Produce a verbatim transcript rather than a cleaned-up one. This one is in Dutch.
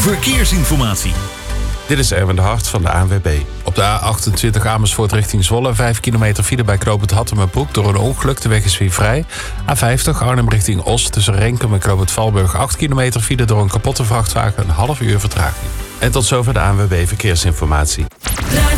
Verkeersinformatie. Dit is Erwin de Hart van de A N W B. Op de A achtentwintig Amersfoort richting Zwolle. vijf kilometer file bij knooppunt Hattemerbroek door een ongeluk. De weg is weer vrij. A vijftig Arnhem richting Os tussen Renkum en knooppunt Valburg. acht kilometer file door een kapotte vrachtwagen. Een half uur vertraging. En tot zover de A N W B Verkeersinformatie.